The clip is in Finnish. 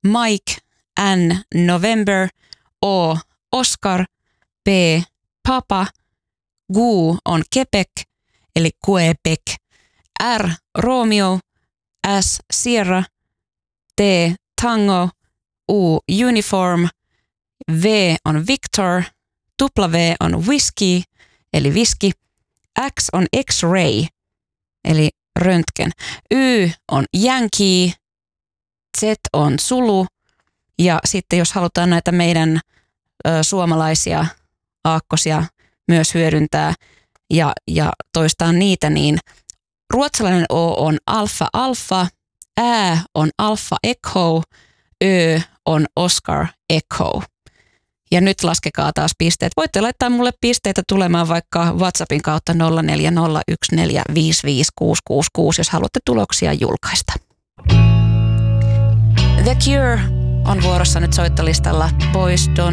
Mike, N, November, O, Oscar, P, Papa, G on Quebec, eli Quebec, R, Romeo, S, Sierra, T, Tango, U, Uniform, V on Victor, W on Whiskey, eli whisky, X on X-ray, eli röntgen, Y on Yankee, Z on Zulu, ja sitten jos halutaan näitä meidän suomalaisia aakkosia myös hyödyntää ja toistaa niitä, niin ruotsalainen O on alfa alfa, Ä on alfa echo, Ö on Oscar echo. Ja nyt laskekaa taas pisteet. Voitte laittaa mulle pisteitä tulemaan vaikka WhatsAppin kautta 0401455666, jos haluatte tuloksia julkaista. The Cure on vuorossa nyt soittolistalla. Boys Don't